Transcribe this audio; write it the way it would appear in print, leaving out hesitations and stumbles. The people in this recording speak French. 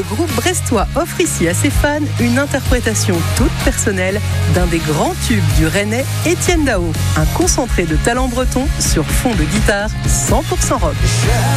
le groupe brestois offre ici à ses fans une interprétation toute personnelle d'un des grands tubes du Rennais, Étienne Dao. Un concentré de talent breton sur fond de guitare 100% rock.